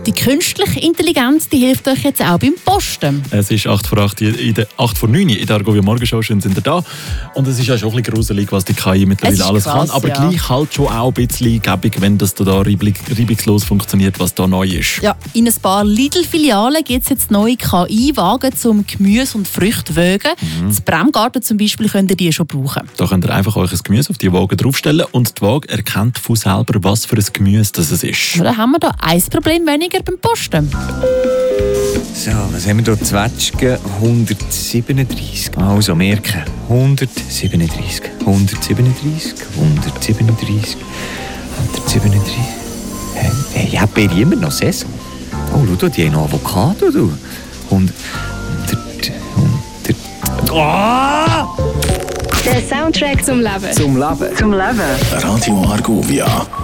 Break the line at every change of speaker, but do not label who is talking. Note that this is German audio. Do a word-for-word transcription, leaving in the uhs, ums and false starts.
Die künstliche Intelligenz, die hilft euch jetzt auch beim Posten.
Es ist acht vor acht, in der acht vor neun in der Argovia Morgenshow. Schön sind ihr da. Und es ist ja schon ein bisschen gruselig, was die K I mittlerweile alles krass, kann. Aber ja. gleich halt schon auch ein bisschen gäbig, wenn das da reibungslos funktioniert, was da neu ist.
Ja, in ein paar Lidl-Filialen gibt es jetzt neue K I-Wagen zum Gemüse und Früchte wägen. Mhm. Das Bremgarten zum Beispiel könnt ihr die schon brauchen.
Da könnt ihr einfach euch ein Gemüse auf die Waage draufstellen und die Waage erkennt von selber, was für ein Gemüse das es ist.
Ja, dann haben wir da ein Problem weniger beim Posten.
So, was haben wir hier? Zwetschgen hundertsiebenunddreissig. Also merken. hundertsiebenunddreissig. hundertsiebenunddreissig. hundertsiebenunddreissig. hundertsiebenunddreissig. Hey, ich habe immer noch Saison. Oh, schau, die haben noch Avocado. Du. hundert. hundert.
Oh! Der Soundtrack zum Leben.
Zum Leben.
Zum Leben.
Radio Argovia.